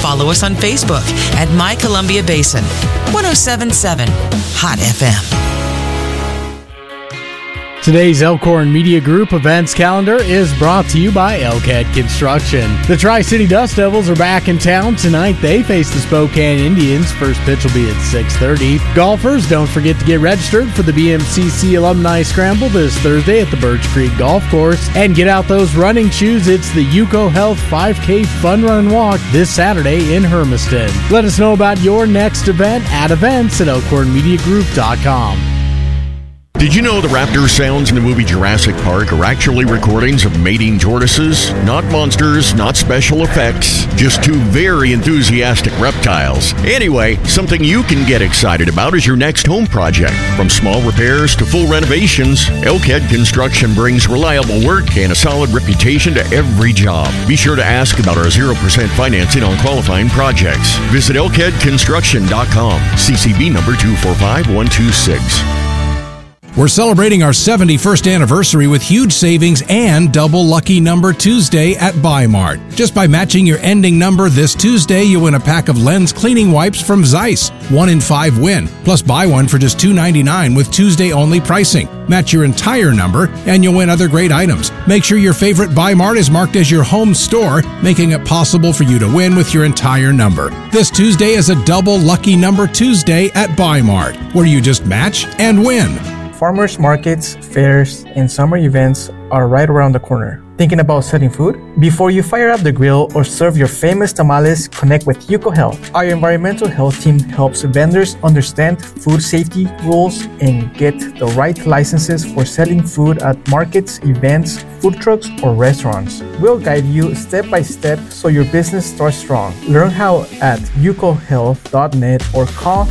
follow us on Facebook at My Columbia Basin. 107.7 Hot FM. Today's Elkhorn Media Group events calendar is brought to you by Elkhead Construction. The Tri-City Dust Devils are back in town tonight. They face the Spokane Indians. First pitch will be at 6:30. Golfers, don't forget to get registered for the BMCC Alumni Scramble this Thursday at the Birch Creek Golf Course. And get out those running shoes. It's the Yuko Health 5K Fun Run and Walk this Saturday in Hermiston. Let us know about your next event at events@elkhornmediagroup.com. Did you know the raptor sounds in the movie Jurassic Park are actually recordings of mating tortoises? Not monsters, not special effects, just two very enthusiastic reptiles. Anyway, something you can get excited about is your next home project. From small repairs to full renovations, Elkhead Construction brings reliable work and a solid reputation to every job. Be sure to ask about our 0% financing on qualifying projects. Visit elkheadconstruction.com. CCB number 245126. We're celebrating our 71st anniversary with huge savings and double lucky number Tuesday at Bi-Mart. Just by matching your ending number this Tuesday, you win a pack of lens cleaning wipes from Zeiss. 1 in 5 win. Plus buy one for just $2.99 with Tuesday-only pricing. Match your entire number and you'll win other great items. Make sure your favorite Bi-Mart is marked as your home store, making it possible for you to win with your entire number. This Tuesday is a double lucky number Tuesday at Bi-Mart, where you just match and win. Farmers markets, fairs, and summer events are right around the corner. Thinking about selling food? Before you fire up the grill or serve your famous tamales, connect with Yuko Health. Our environmental health team helps vendors understand food safety rules and get the right licenses for selling food at markets, events, food trucks, or restaurants. We'll guide you step by step so your business starts strong. Learn how at yukohealth.net or call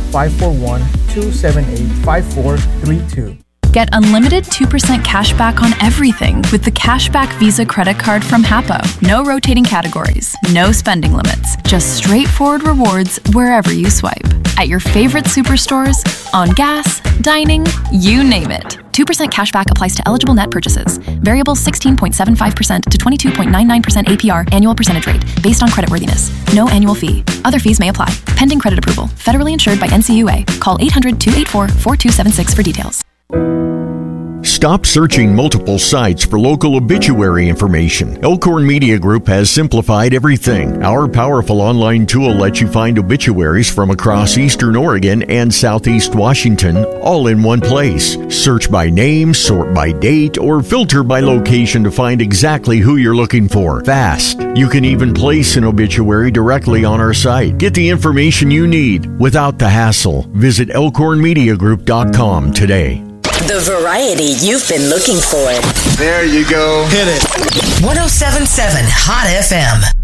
541-278-5432. Get unlimited 2% cash back on everything with the Cashback Visa credit card from Hapo. No rotating categories, no spending limits, just straightforward rewards wherever you swipe. At your favorite superstores, on gas, dining, you name it. 2% cash back applies to eligible net purchases. Variable 16.75% to 22.99% APR annual percentage rate based on creditworthiness. No annual fee. Other fees may apply. Pending credit approval. Federally insured by NCUA. Call 800-284-4276 for details. Stop searching multiple sites for local obituary information. Elkhorn Media Group has simplified everything. Our powerful online tool lets you find obituaries from across Eastern Oregon and Southeast Washington, all in one place. Search by name, sort by date, or filter by location to find exactly who you're looking for. Fast. You can even place an obituary directly on our site. Get the information you need without the hassle. Visit elkhornmediagroup.com today. The variety you've been looking for. There you go. Hit it. 107.7 Hot FM.